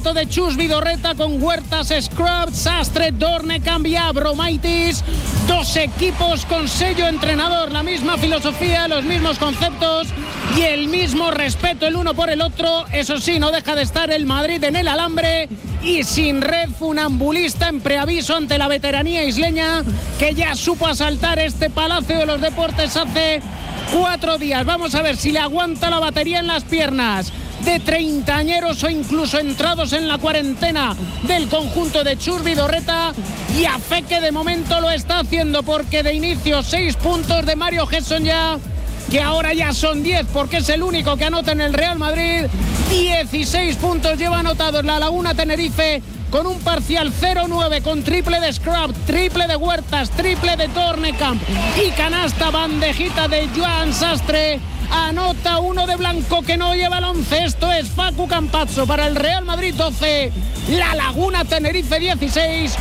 quinteto de Chus Vidorreta con Huertas, Scrub, Sastre, Dorne, Cambia, Bromaitis. 2 equipos con sello entrenador, la misma filosofía, los mismos conceptos y el mismo respeto el uno por el otro. Eso sí, no deja de estar el Madrid en el alambre y sin red funambulista en preaviso ante la veteranía isleña que ya supo asaltar este Palacio de los Deportes hace 4 días. Vamos a ver si le aguanta la batería en las piernas de treintañeros o incluso entrados en la cuarentena del conjunto de Chus Vidorreta, y a fe que de momento lo está haciendo, porque de inicio 6 puntos de Mario Gesson ya, que ahora ya son 10 porque es el único que anota en el Real Madrid. 16 puntos lleva anotados la Laguna Tenerife con un parcial 0-9, con triple de Scrub, triple de Huertas, triple de Tornecamp y canasta bandejita de Joan Sastre. Anota uno de Blanco que no lleva el 11. Esto es Facu Campazzo para el Real Madrid 12, la Laguna Tenerife 16.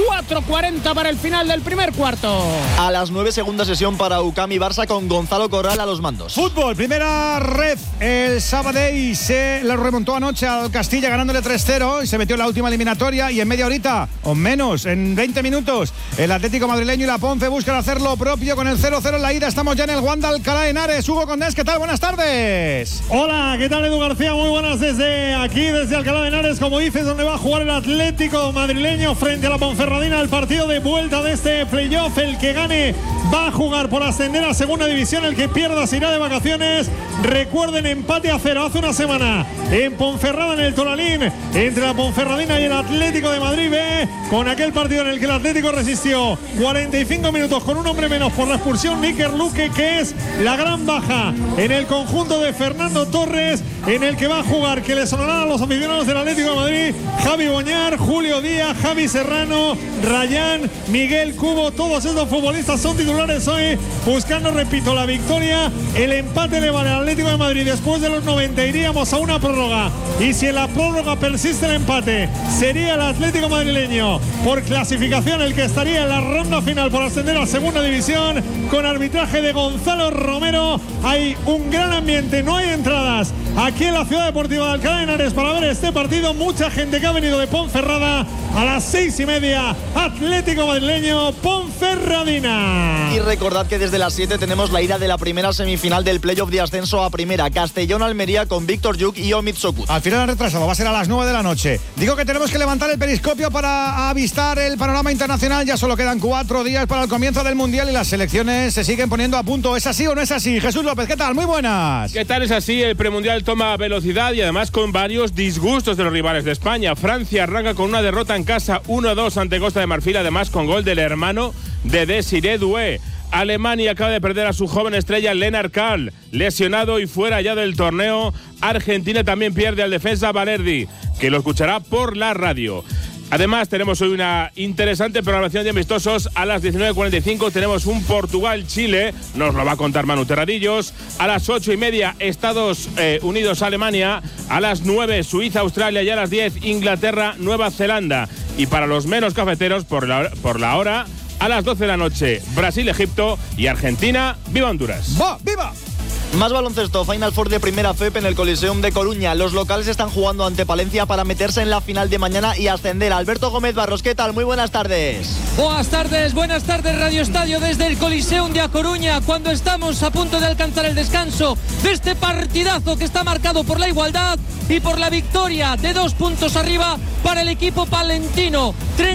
4:40 para el final del primer cuarto. A las 9, segunda sesión para UCAM y Barça con Gonzalo Corral a los mandos. Fútbol, primera red. El Sabadell se lo remontó anoche al Castilla ganándole 3-0 y se metió en la última eliminatoria, y en media horita o menos, en 20 minutos, el Atlético madrileño y la Ponce buscan hacer lo propio con el 0-0 en la ida. Estamos ya en el Wanda Alcalá de Henares. Hugo Condés, ¿qué tal? Buenas tardes. Hola, ¿qué tal, Edu García? Muy buenas desde aquí, desde Alcalá de Henares, como dices, donde va a jugar el Atlético madrileño frente a la Ponferradina, el partido de vuelta de este playoff. El que gane va a jugar por ascender a segunda división, el que pierda se irá de vacaciones. Recuerden, empate a 0 hace una semana en Ponferrada, en el Toralín, entre la Ponferradina y el Atlético de Madrid B, con aquel partido en el que el Atlético resistió 45 minutos con un hombre menos por la expulsión, Níker Luque, que es la gran baja en el conjunto de Fernando Torres, en el que va a jugar, que le sonarán a los aficionados del Atlético de Madrid, Javi Boñar, Julio Díaz, Javi Serrano, Rayán, Miguel Cubo. Todos estos futbolistas son titulares hoy, buscando, repito, la victoria. El empate le vale al Atlético de Madrid. Después de los 90 iríamos a una prórroga, y si en la prórroga persiste el empate, sería el Atlético madrileño por clasificación el que estaría en la ronda final por ascender a segunda división, con arbitraje de Gonzalo Romero. Hay un gran ambiente, no hay entradas aquí en la Ciudad Deportiva de Alcalá de Henares para ver este partido. Mucha gente que ha venido de Ponferrada. A las 6:30, Atlético madrileño, Ponferradina. Y recordad que desde las 7 tenemos la ida de la primera semifinal del playoff de ascenso a primera, Castellón-Almería, con Víctor Yuk y Omid Sokut. Al final han retrasado, va a ser a las 9 de la noche. Digo que tenemos que levantar el periscopio para avistar el panorama internacional. Ya solo quedan 4 días para el comienzo del Mundial y las selecciones se siguen poniendo a punto. ¿Es así o no es así? Jesús López, ¿qué tal? Muy buenas. ¿Qué tal? Es así, el premundial toma velocidad y además con varios disgustos de los rivales de España. Francia arranca con una derrota en casa 1-2 ante Costa de Marfil, además con gol del hermano de Desiré Doué. Alemania acaba de perder a su joven estrella Lennart Kahl, lesionado y fuera ya del torneo. Argentina también pierde al defensa Valerdi, que lo escuchará por la radio. Además, tenemos hoy una interesante programación de amistosos. A las 19:45 tenemos un Portugal-Chile, nos lo va a contar Manu Terradillos. A las 8:30, Estados Unidos-Alemania. A las 9, Suiza-Australia. Y a las 10, Inglaterra-Nueva Zelanda. Y para los menos cafeteros, por la hora, a las 12 de la noche, Brasil-Egipto y Argentina. ¡Viva Honduras! ¡Va, viva! Más baloncesto, Final Four de primera FEP en el Coliseum de Coruña. Los locales están jugando ante Palencia para meterse en la final de mañana y ascender. Alberto Gómez Barros, ¿qué tal? Muy buenas tardes. Buenas tardes Radio Estadio desde el Coliseum de A Coruña, cuando estamos a punto de alcanzar el descanso de este partidazo que está marcado por la igualdad y por la victoria de 2 puntos arriba para el equipo palentino.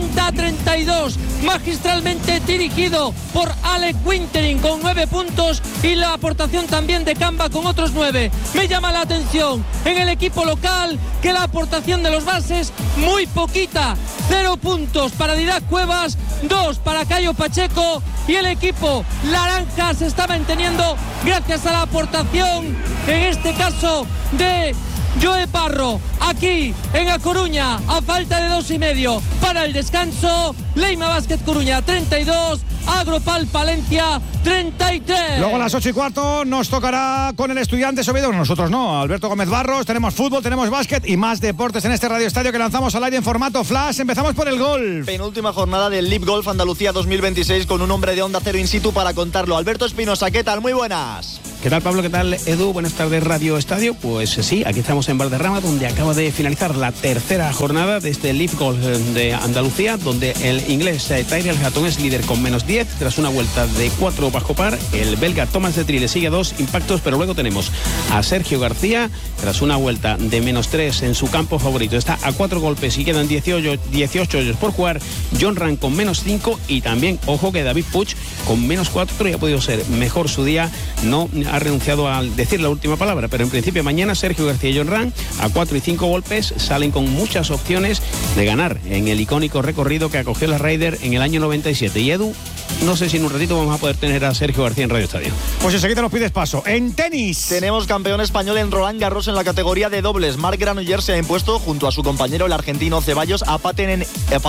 30-32, magistralmente dirigido por Alec Wintering con 9 puntos y la aportación también de Camba con otros 9. Me llama la atención en el equipo local que la aportación de los bases muy poquita. 0 puntos para Didac Cuevas, 2 para Cayo Pacheco, y el equipo naranja se está manteniendo gracias a la aportación, en este caso de Joe Parro, aquí en A Coruña, a falta de 2,5 para el descanso. Leima Basket Coruña 32, Agropal Palencia 33. Luego a las 8:15 nos tocará con el Estudiantes Oviedo. Nosotros no, Alberto Gómez Barros. Tenemos fútbol, tenemos básquet y más deportes en este Radio Estadio que lanzamos al aire en formato flash. Empezamos por el golf. Penúltima jornada del LIV Golf Andalucía 2026 con un hombre de Onda Cero in situ para contarlo. Alberto Espinosa, ¿qué tal? Muy buenas. ¿Qué tal, Pablo? ¿Qué tal, Edu? Buenas tardes, Radio Estadio. Pues sí, aquí estamos en Valderrama, donde acaba de finalizar la tercera jornada de este Leaf Golf de Andalucía, donde el inglés Tyrrell Hatton es líder con -10 tras una vuelta de 4 bajo par. El belga Thomas de Trie le sigue a 2 impactos, pero luego tenemos a Sergio García tras una vuelta de -3 en su campo favorito. Está a 4 golpes y quedan 18 hoyos por jugar. John Ram con -5 y también, ojo, que David Puig con -4 y ha podido ser mejor su día. No ha renunciado a decir la última palabra, pero en principio mañana Sergio García y John Ram a 4 y 5 golpes salen con muchas opciones de ganar en el icónico recorrido que acogió la Ryder en el año 97. Y Edu, no sé si en un ratito vamos a poder tener a Sergio García en Radio Estadio. Pues enseguida nos pides paso. En tenis tenemos campeón español en Roland Garros en la categoría de dobles. Marc Granollers se ha impuesto junto a su compañero el argentino Ceballos a Paten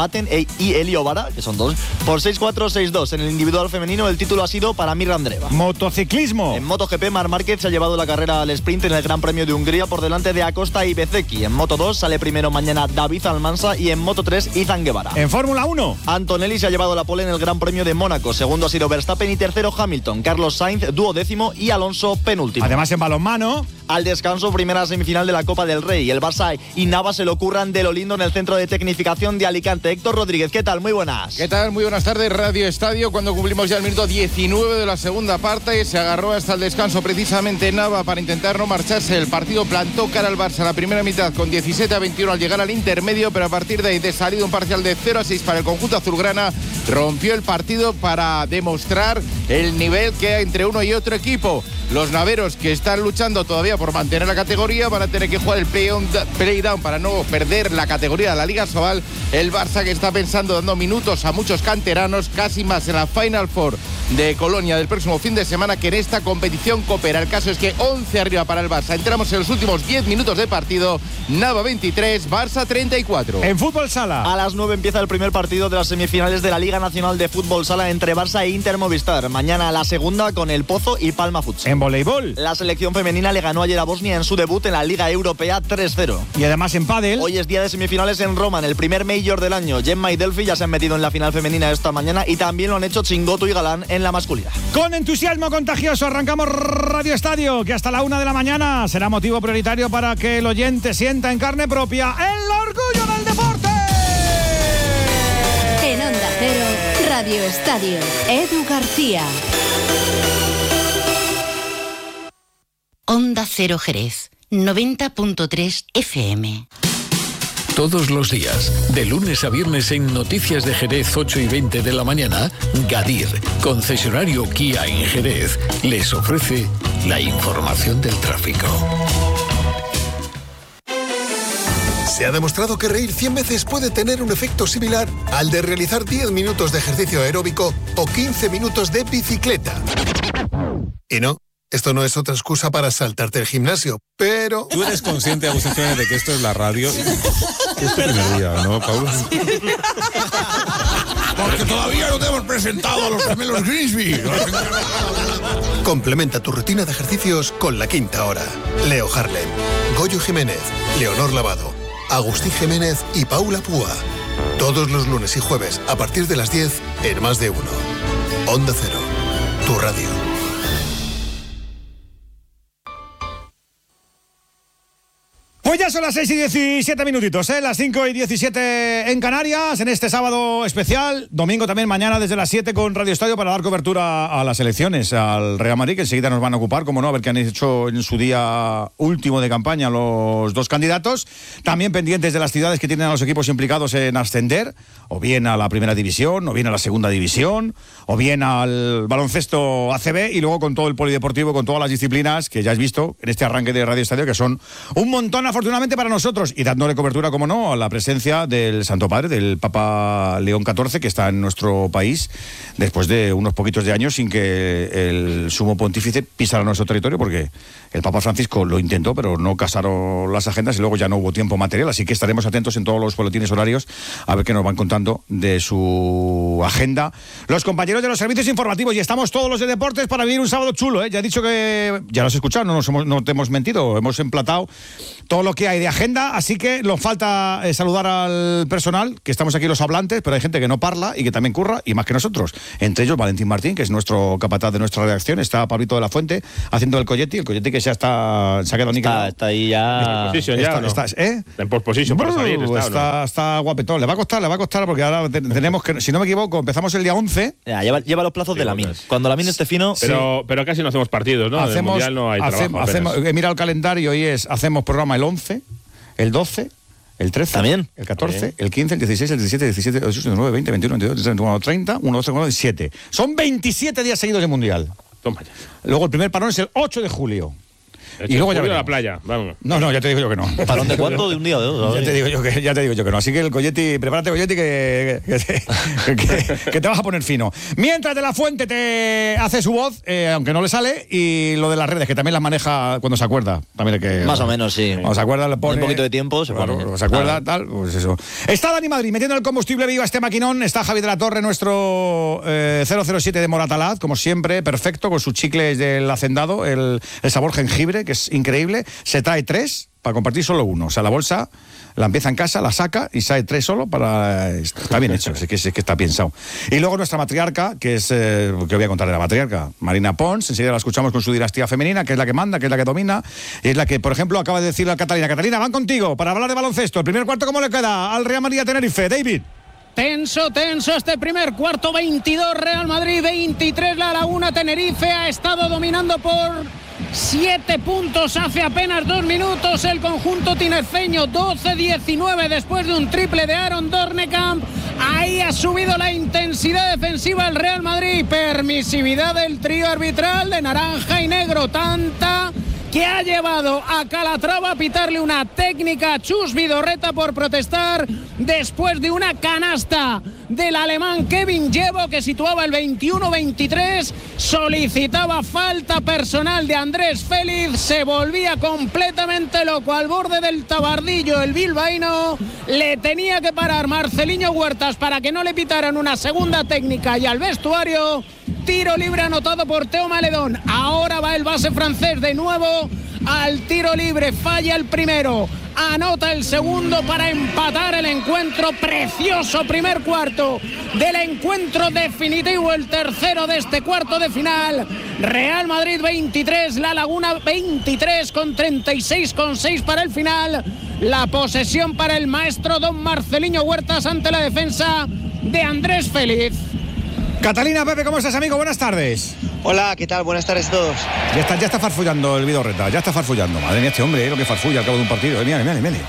y Elio Vara, que son dos, por 6-4, 6-2. En el individual femenino el título ha sido para Mirra Andreeva. Motociclismo. En MotoGP, Marc Márquez se ha llevado la carrera al sprint en el Gran Premio de Hungría por delante de Acosta y Bezzecchi. En Moto2 sale primero mañana David Almansa y en Moto3 Izan Guevara. En Fórmula 1, Antonelli se ha llevado la pole en el Gran Premio de Mónaco. Segundo ha sido Verstappen y tercero Hamilton. Carlos Sainz duodécimo y Alonso penúltimo. Además, en balonmano, al descanso, primera semifinal de la Copa del Rey. El Barça y Navas se lo curran de lo lindo en el Centro de Tecnificación de Alicante. Héctor Rodríguez, ¿qué tal? Muy buenas. ¿Qué tal? Muy buenas tardes, Radio Estadio. Cuando cumplimos ya el minuto 19 de la segunda parte, se agarró hasta el descanso precisamente Nava para intentar no marcharse. El partido plantó cara al Barça en la primera mitad con 17-21 al llegar al intermedio, pero a partir de ahí, de salida un parcial de 0-6 para el conjunto azulgrana, rompió el partido para demostrar el nivel que hay entre uno y otro equipo. Los naveros, que están luchando todavía por mantener la categoría, van a tener que jugar el play-down para no perder la categoría de la Liga Sobal. El Barça, que está pensando, dando minutos a muchos canteranos, casi más en la Final Four de Colonia del próximo fin de semana que en esta competición coopera. El caso es que 11 arriba para el Barça. Entramos en los últimos 10 minutos de partido. Nava 23, Barça 34. En fútbol sala, a las 9 empieza el primer partido de las semifinales de la Liga Nacional de Fútbol Sala entre Barça e Inter Movistar. Mañana la segunda con el Pozo y Palma Futsal. En voleibol, la selección femenina le ganó ayer a Bosnia en su debut en la Liga Europea 3-0. Y además en pádel, hoy es día de semifinales en Roma, en el primer Major del año. Gemma y Delphi ya se han metido en la final femenina esta mañana y también lo han hecho Chingoto y Galán en la masculina. Con entusiasmo contagioso arrancamos Radio Estadio, que hasta la 1 de la mañana será motivo prioritario para que el oyente sienta en carne propia el orgullo del deporte. En Onda Cero, Radio Estadio, Edu García. Onda Cero Jerez, 90.3 FM. Todos los días, de lunes a viernes en Noticias de Jerez 8 y 20 de la mañana, Gadir, concesionario Kia en Jerez, les ofrece la información del tráfico. Se ha demostrado que reír 100 veces puede tener un efecto similar al de realizar 10 minutos de ejercicio aeróbico o 15 minutos de bicicleta. Y no, esto no es otra excusa para saltarte el gimnasio, pero... Tú eres consciente, Agustín Jiménez, de que esto es la radio. Es tu primer día, ¿no, Pablo? Sí. Porque todavía no te hemos presentado a los gemelos Grimsby. Complementa tu rutina de ejercicios con La Quinta Hora. Leo Harlem, Goyo Jiménez, Leonor Lavado, Agustín Jiménez y Paula Púa. Todos los lunes y jueves a partir de las 10 en Más de Uno. Onda Cero, tu radio. Pues ya son las 6 y 17 minutitos, las 5 y 17 en Canarias, en este sábado especial, domingo también mañana desde las 7 con Radio Estadio para dar cobertura a las elecciones, al Real Madrid, que enseguida nos van a ocupar, como no, a ver qué han hecho en su día último de campaña los dos candidatos, también pendientes de las ciudades que tienen a los equipos implicados en ascender, o bien a la primera división, o bien a la segunda división, o bien al baloncesto ACB, y luego con todo el polideportivo, con todas las disciplinas que ya has visto en este arranque de Radio Estadio, que son un montón afortunadamente para nosotros, y dándole cobertura, como no, a la presencia del Santo Padre, del Papa León XIV, que está en nuestro país después de unos poquitos de años sin que el sumo pontífice pisara nuestro territorio, porque el Papa Francisco lo intentó, pero no casaron las agendas y luego ya no hubo tiempo material, así que estaremos atentos en todos los boletines horarios a ver qué nos van contando de su agenda los compañeros de los servicios informativos, y estamos todos los de deportes para vivir un sábado chulo, Ya he dicho que, ya lo has escuchado, no te hemos mentido, hemos emplatado todo lo que hay de agenda, así que nos falta saludar al personal, que estamos aquí los hablantes, pero hay gente que no parla y que también curra, y más que nosotros. Entre ellos Valentín Martín, que es nuestro capataz de nuestra redacción, está Pablito de la Fuente haciendo el Coyetti que ya se ha quedado niquelado. Está ahí ya. En postposition para salir. Está guapetón. Le va a costar porque ahora tenemos que, si no me equivoco, empezamos el día 11. Lleva los plazos de la MIN. Cuando la MIN esté fino. Pero casi no hacemos partidos, ¿no? En el Mundial no hay trabajo. Mira el calendario y hacemos programa el 11, el 12, el 13, ¿también? El 14, el 15, el 16, el 17, el 17, el 18, el 19, 20, 21, 22, 21, 30, 1, 2, 3, 4, 7. Son 27 días seguidos de Mundial. Toma ya. Luego el primer parón es el 8 de julio. Y luego ya a la playa, vamos. No, ya te digo yo que no. ¿Parón de cuánto? ¿De un día o de dos? Ya te digo yo que no. Así que el Coyetti, prepárate, Coyetti, que te vas a poner fino. Mientras De la Fuente te hace su voz, aunque no le sale, y lo de las redes, que también las maneja cuando se acuerda. También hay que, más o menos, sí. Cuando se acuerda, le pone un poquito de tiempo, se pone. Se acuerda, tal, pues eso. Está Dani Madrid metiendo el combustible vivo a este maquinón. Está Javi de la Torre, nuestro 007 de Moratalaz, como siempre, perfecto, con sus chicles del hacendado, el sabor jengibre, que es increíble. Se trae 3 para compartir solo uno. O sea, la bolsa la empieza en casa, la saca y sale 3 solo para... Está bien hecho, es que está pensado. Y luego nuestra matriarca, que es... que voy a contar de la matriarca, Marina Pons. Enseguida la escuchamos con su dinastía femenina, que es la que manda, que es la que domina. Y es la que, por ejemplo, acaba de decirle a Catalina. Catalina, van contigo para hablar de baloncesto. El primer cuarto, ¿cómo le queda al Real Madrid Tenerife? David. Tenso este primer cuarto, 22 Real Madrid, 23 La Laguna Tenerife. Ha estado dominando por 7 puntos hace apenas 2 minutos el conjunto tinerfeño, 12-19 después de un triple de Aaron Dornekamp. Ahí ha subido la intensidad defensiva el Real Madrid, permisividad del trío arbitral de naranja y negro, tanta que ha llevado a Calatrava a pitarle una técnica a Chus Vidorreta por protestar después de una canasta del alemán Kevin Llevo, que situaba el 21-23, solicitaba falta personal de Andrés Félix, se volvía completamente loco al borde del tabardillo el bilbaíno, le tenía que parar Marceliño Huertas para que no le pitaran una segunda técnica y al vestuario. Tiro libre anotado por Teo Maledón. Ahora va el base francés de nuevo al tiro libre. Falla el primero. Anota el segundo para empatar el encuentro. Precioso primer cuarto del encuentro definitivo. El tercero de este cuarto de final. Real Madrid 23, La Laguna 23 con 36,6 para el final. La posesión para el maestro don Marceliño Huertas ante la defensa de Andrés Félix. Catalina, Pepe, ¿cómo estás, amigo? Buenas tardes. Hola, ¿qué tal? Buenas tardes a todos. Ya está farfullando el Vidorreta, ya está farfullando. Madre mía, este hombre, lo que farfulla al cabo de un partido. Mira.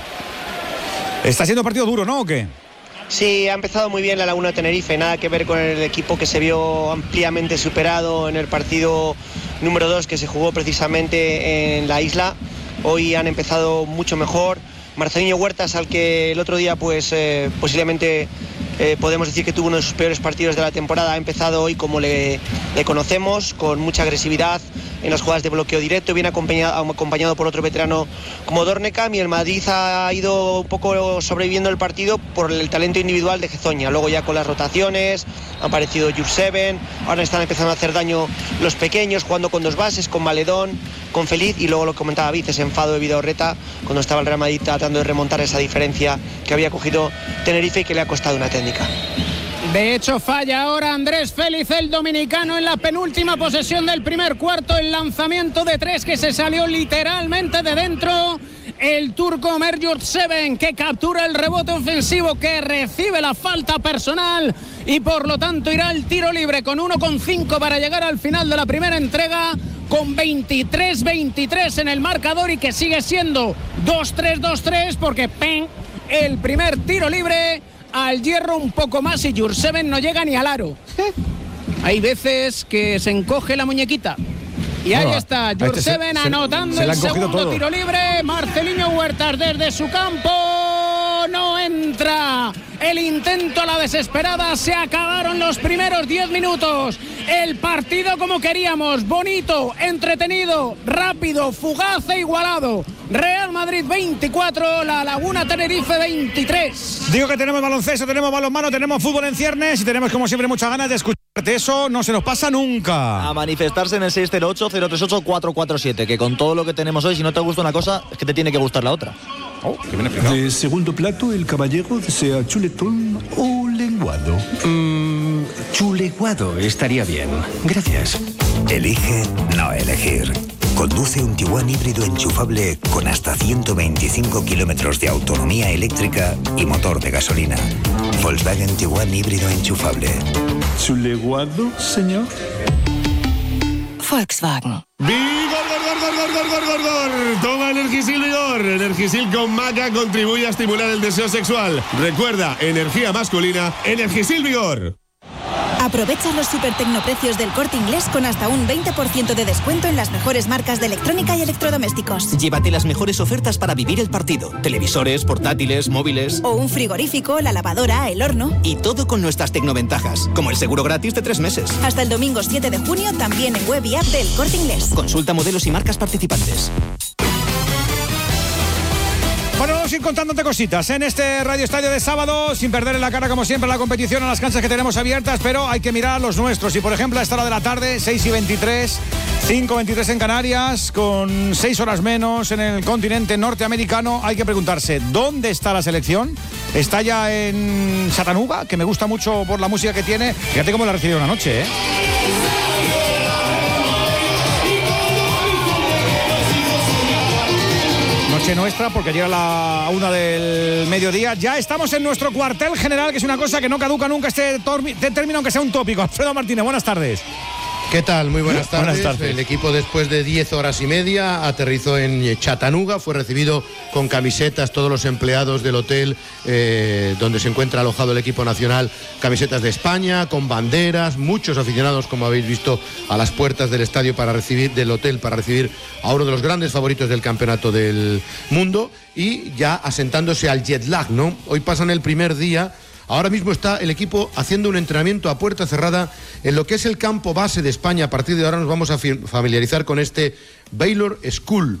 Está siendo un partido duro, ¿no? ¿O qué? Sí, ha empezado muy bien la Laguna Tenerife, nada que ver con el equipo que se vio ampliamente superado en el partido número 2 que se jugó precisamente en la isla. Hoy han empezado mucho mejor. Marceliño Huertas, al que el otro día pues posiblemente podemos decir que tuvo uno de sus peores partidos de la temporada, ha empezado hoy como le conocemos, con mucha agresividad en las jugadas de bloqueo directo, bien acompañado por otro veterano como Dornekamp, y el Madrid ha ido un poco sobreviviendo el partido por el talento individual de Gezoña. Luego ya con las rotaciones ha aparecido Jurseven, ahora están empezando a hacer daño los pequeños, jugando con 2 bases, con Maledón, con Feliz, y luego lo comentaba Vic, ese enfado de Vidorreta cuando estaba el Real Madrid tratando de remontar esa diferencia que había cogido Tenerife y que le ha costado una técnica. De hecho, falla ahora Andrés Félix, el dominicano, en la penúltima posesión del primer cuarto. El lanzamiento de 3 que se salió literalmente de dentro. El turco Ömer Yurtseven, que captura el rebote ofensivo, que recibe la falta personal y por lo tanto irá al tiro libre con 1,5 para llegar al final de la primera entrega, con 23-23 en el marcador, y que sigue siendo 2-3 porque el primer tiro libre al hierro un poco más y Jurseven no llega ni al aro. Hay veces que se encoge la muñequita. Y ahí está Jurseven anotando el segundo tiro libre. Marceliño Huertas desde su campo. No entra. El intento a la desesperada. Se acabaron los primeros 10 minutos. El partido como queríamos. Bonito, entretenido, rápido, fugaz e igualado. Real Madrid 24, La Laguna Tenerife 23. Digo que tenemos baloncesto, tenemos balonmano, tenemos fútbol en ciernes y tenemos como siempre muchas ganas de escuchar Eso no se nos pasa nunca. A manifestarse en el 608-038-447, que con todo lo que tenemos hoy, si no te gusta una cosa, es que te tiene que gustar la otra. Oh, qué bien explicado. De segundo plato, el caballero desea chuletón o lenguado. Chuleguado estaría bien. Gracias. Elige no elegir. Conduce un Tiguan híbrido enchufable con hasta 125 kilómetros de autonomía eléctrica y motor de gasolina. Volkswagen Tiguan híbrido enchufable. ¿Chuleguado, señor? Volkswagen. ¡Vigor! Toma Energisil Vigor. Energisil con maca contribuye a estimular el deseo sexual. Recuerda, energía masculina, Energisil Vigor. Aprovecha los supertecnoprecios del Corte Inglés con hasta un 20% de descuento en las mejores marcas de electrónica y electrodomésticos. Llévate las mejores ofertas para vivir el partido. Televisores, portátiles, móviles. O un frigorífico, la lavadora, el horno. Y todo con nuestras tecnoventajas, como el seguro gratis de 3 meses. Hasta el domingo 7 de junio también en web y app del Corte Inglés. Consulta modelos y marcas participantes. Bueno, vamos a ir contándote cositas en este Radio Estadio de sábado, sin perder en la cara como siempre la competición a las canchas que tenemos abiertas, pero hay que mirar a los nuestros. Y por ejemplo a esta hora de la tarde, 6:23, 5:23 en Canarias, con 6 horas menos en el continente norteamericano, hay que preguntarse, ¿dónde está la selección? Está ya en Chattanooga, que me gusta mucho por la música que tiene. Fíjate cómo la ha recibido una noche, ¿eh? Noche nuestra, porque llega a la 1 del mediodía. Ya estamos en nuestro cuartel general, que es una cosa que no caduca nunca este término, aunque sea un tópico. Alfredo Martínez, buenas tardes. ¿Qué tal? Muy buenas tardes. Buenas tardes. El equipo, después de 10 horas y media, aterrizó en Chattanooga. Fue recibido con camisetas todos los empleados del hotel donde se encuentra alojado el equipo nacional. Camisetas de España, con banderas. Muchos aficionados, como habéis visto, a las puertas del estadio del hotel para recibir a uno de los grandes favoritos del campeonato del mundo. Y ya asentándose al jet lag, ¿no? Hoy pasan el primer día. Ahora mismo está el equipo haciendo un entrenamiento a puerta cerrada en lo que es el campo base de España. A partir de ahora nos vamos a familiarizar con este Baylor School,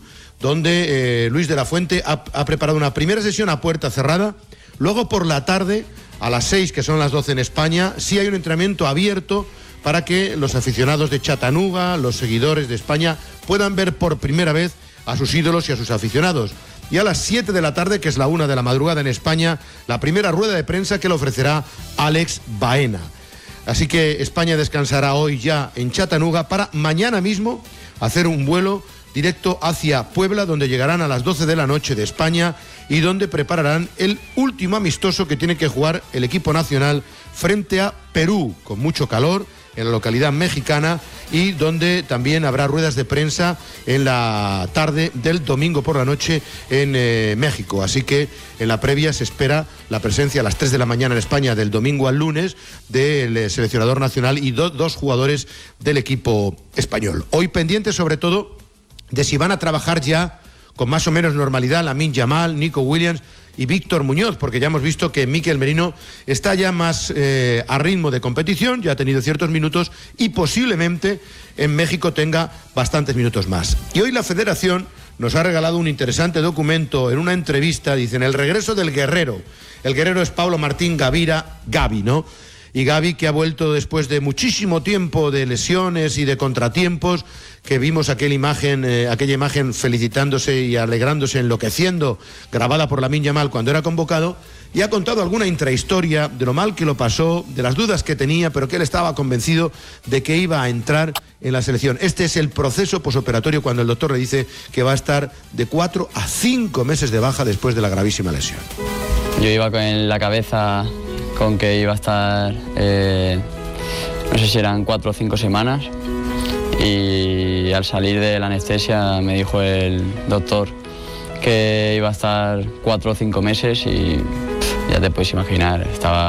donde Luis de la Fuente ha preparado una primera sesión a puerta cerrada. Luego por la tarde, a las 6, que son las 12 en España, sí hay un entrenamiento abierto para que los aficionados de Chattanooga, los seguidores de España, puedan ver por primera vez a sus ídolos y a sus aficionados. Y a las 7 de la tarde, que es la 1 de la madrugada en España, la primera rueda de prensa que le ofrecerá Alex Baena. Así que España descansará hoy ya en Chattanooga para mañana mismo hacer un vuelo directo hacia Puebla, donde llegarán a las 12 de la noche de España y donde prepararán el último amistoso que tiene que jugar el equipo nacional frente a Perú, con mucho calor, en la localidad mexicana, y donde también habrá ruedas de prensa en la tarde del domingo por la noche en México. Así que en la previa se espera la presencia a las 3 de la mañana en España del domingo al lunes del seleccionador nacional y dos jugadores del equipo español. Hoy pendientes sobre todo de si van a trabajar ya con más o menos normalidad Lamine Yamal, Nico Williams y Víctor Muñoz, porque ya hemos visto que Mikel Merino está ya más a ritmo de competición, ya ha tenido ciertos minutos y posiblemente en México tenga bastantes minutos más. Y hoy la Federación nos ha regalado un interesante documento en una entrevista. Dicen: el regreso del guerrero. El guerrero es Pablo Martín Gavira, Gavi, ¿no? Y Gavi, que ha vuelto después de muchísimo tiempo de lesiones y de contratiempos, que vimos aquella imagen felicitándose y alegrándose, enloqueciendo, grabada por Lamine Yamal cuando era convocado, y ha contado alguna intrahistoria de lo mal que lo pasó, de las dudas que tenía, pero que él estaba convencido de que iba a entrar en la selección. Este es el proceso posoperatorio cuando el doctor le dice que va a estar de 4 a 5 meses de baja después de la gravísima lesión. Yo iba con la cabeza con que iba a estar, no sé si eran 4 o 5 semanas, y al salir de la anestesia me dijo el doctor que iba a estar 4 o 5 meses y ya te puedes imaginar,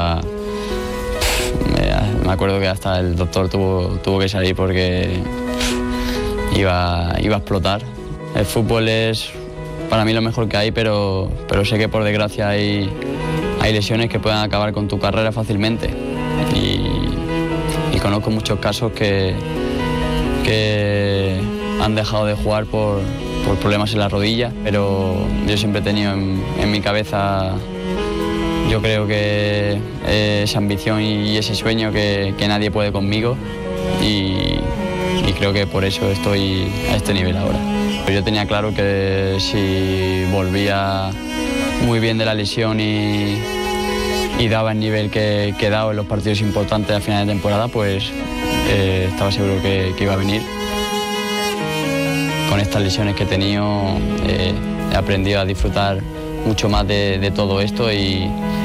me acuerdo que hasta el doctor tuvo que salir porque iba a explotar. El fútbol es para mí lo mejor que hay, pero sé que por desgracia hay lesiones que pueden acabar con tu carrera fácilmente, y conozco muchos casos que han dejado de jugar por problemas en la rodilla, pero yo siempre he tenido en mi cabeza Yo creo que esa ambición y ese sueño que nadie puede conmigo y creo que por eso estoy a este nivel ahora. Yo tenía claro que si volvía muy bien de la lesión y daba el nivel que he dado en los partidos importantes a final de temporada, pues estaba seguro que iba a venir. Con estas lesiones que he tenido he aprendido a disfrutar mucho más de todo esto y